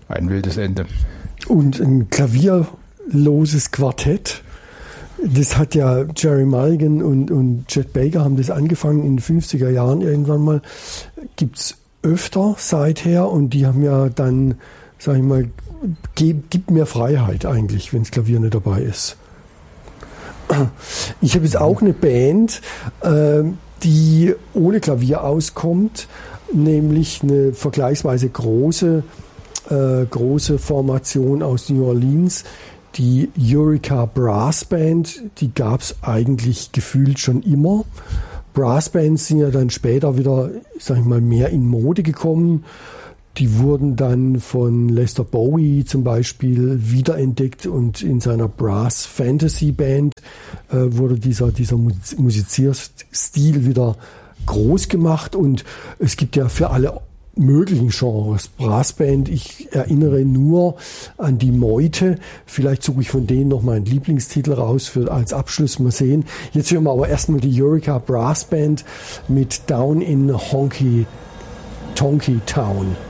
ein wildes Ende. Und ein klavierloses Quartett. Das hat ja Jerry Mulligan und Chet Baker haben das angefangen in den 50er Jahren irgendwann mal. Gibt's öfter seither und die haben ja dann, sag ich mal, gibt mehr Freiheit eigentlich, wenn das Klavier nicht dabei ist. Ich habe jetzt auch eine Band, die ohne Klavier auskommt, nämlich eine vergleichsweise große Formation aus New Orleans, die Eureka Brass Band. Die gab es eigentlich gefühlt schon immer. Brassbands sind ja dann später wieder, sag ich mal, mehr in Mode gekommen. Die wurden dann von Lester Bowie zum Beispiel wiederentdeckt und in seiner Brass Fantasy Band wurde dieser Musizierstil wieder groß gemacht. Und es gibt ja für alle möglichen Genres Brassband. Ich erinnere nur an die Meute. Vielleicht suche ich von denen noch meinen Lieblingstitel raus als Abschluss. Mal sehen. Jetzt hören wir aber erstmal die Eureka Brass Band mit Down in Honky Tonky Town.